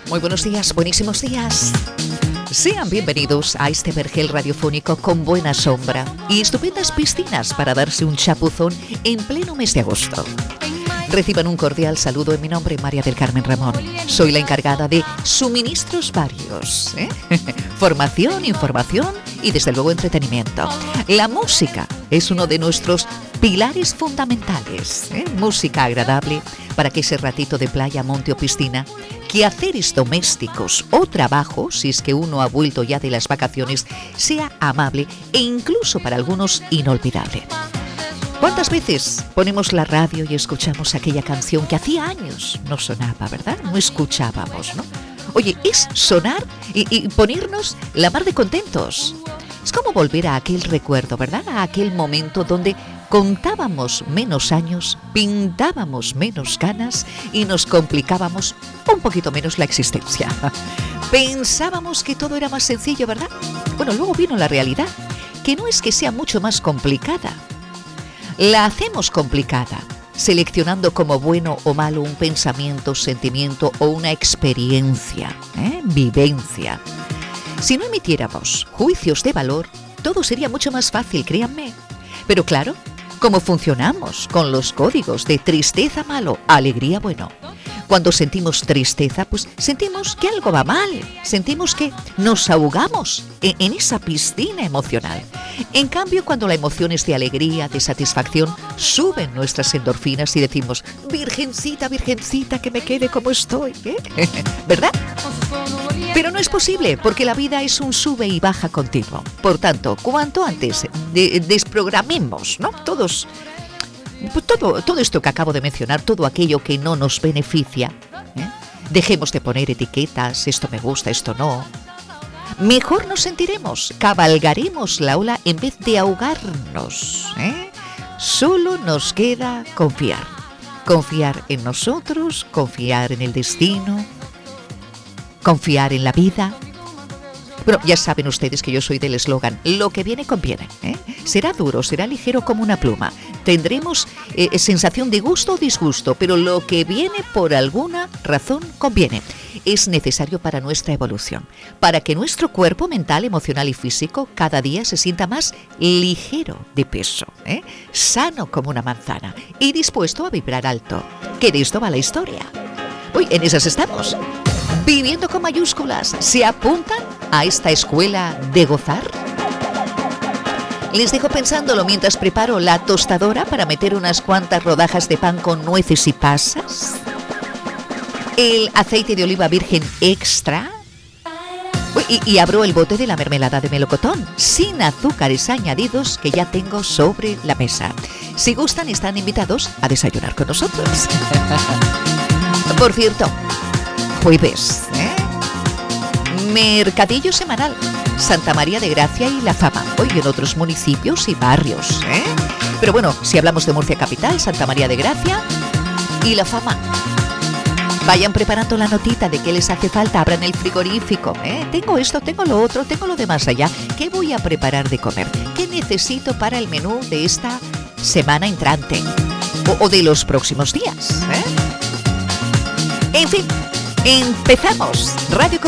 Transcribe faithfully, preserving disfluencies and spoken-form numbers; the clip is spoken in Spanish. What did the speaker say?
Muy buenos días, buenísimos días. Sean bienvenidos a este vergel radiofónico con buena sombra y estupendas piscinas para darse un chapuzón en pleno mes de agosto. Reciban un cordial saludo en mi nombre, María del Carmen Ramón. Soy la encargada de suministros varios, ¿eh? Formación, información y desde luego entretenimiento. La música es uno de nuestros pilares fundamentales, ¿eh? Música agradable para que ese ratito de playa, monte o piscina, quehaceres domésticos o trabajo, si es que uno ha vuelto ya de las vacaciones, sea amable e incluso para algunos inolvidable. ¿Cuántas veces ponemos la radio y escuchamos aquella canción que hacía años no sonaba, verdad? No escuchábamos, ¿no? Oye, es sonar y, y ponernos la mar de contentos. Es como volver a aquel recuerdo, ¿verdad? A aquel momento donde contábamos menos años, pintábamos menos canas y nos complicábamos un poquito menos la existencia. Pensábamos que todo era más sencillo, ¿verdad? Bueno, luego vino la realidad, que no es que sea mucho más complicada. La hacemos complicada, seleccionando como bueno o malo un pensamiento, sentimiento o una experiencia, ¿eh? Vivencia. Si no emitiéramos juicios de valor, todo sería mucho más fácil, créanme. Pero claro, ¿cómo funcionamos con los códigos de tristeza malo, alegría bueno? Cuando sentimos tristeza, pues sentimos que algo va mal, sentimos que nos ahogamos en, en esa piscina emocional. En cambio, cuando la emoción es de alegría, de satisfacción, suben nuestras endorfinas y decimos, virgencita, virgencita, que me quede como estoy, ¿eh? ¿Verdad? Pero no es posible, porque la vida es un sube y baja continuo. Por tanto, cuanto antes de, desprogramemos, ¿no? Todos... Pues todo, todo esto que acabo de mencionar, todo aquello que no nos beneficia, ¿eh? Dejemos de poner etiquetas, esto me gusta, esto no. Mejor nos sentiremos, cabalgaremos la ola en vez de ahogarnos, ¿eh? Solo nos queda confiar. Confiar en nosotros, confiar en el destino, confiar en la vida. Bueno, ya saben ustedes que yo soy del eslogan, lo que viene conviene, ¿eh? Será duro, será ligero como una pluma. Tendremos eh, sensación de gusto o disgusto, pero lo que viene por alguna razón conviene. Es necesario para nuestra evolución, para que nuestro cuerpo mental, emocional y físico cada día se sienta más ligero de peso, ¿eh? Sano como una manzana y dispuesto a vibrar alto. Que de esto va la historia. Uy, en esas estamos. Viviendo con mayúsculas, ¿se apuntan a esta escuela de gozar? Les dejo pensándolo mientras preparo la tostadora para meter unas cuantas rodajas de pan con nueces y pasas. El aceite de oliva virgen extra. Uy, y, y abro el bote de la mermelada de melocotón, sin azúcares añadidos, que ya tengo sobre la mesa. Si gustan, están invitados a desayunar con nosotros. Por cierto, jueves, ¿eh? Mercadillo semanal, Santa María de Gracia y La Fama, hoy en otros municipios y barrios, ¿eh? Pero bueno, si hablamos de Murcia capital, Santa María de Gracia y La Fama. Vayan preparando la notita de qué les hace falta, abran el frigorífico, ¿eh? Tengo esto, tengo lo otro, tengo lo de más allá. ¿Qué voy a preparar de comer? ¿Qué necesito para el menú de esta semana entrante? O, o de los próximos días, ¿eh? En fin, empezamos. Radio